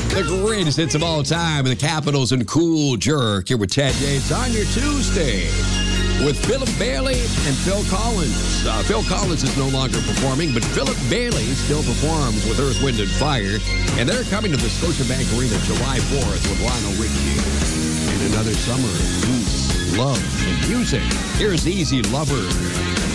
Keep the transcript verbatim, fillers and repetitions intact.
The greatest hits of all time, the Capitals and Cool Jerk. Here with Ted Yates on your Tuesday with Philip Bailey and Phil Collins. Uh, Phil Collins is no longer performing, but Philip Bailey still performs with Earth, Wind, and Fire. And they're coming to the Scotiabank Arena July fourth with Lionel Richie. In another summer of peace, love, and music, here's Easy Lover.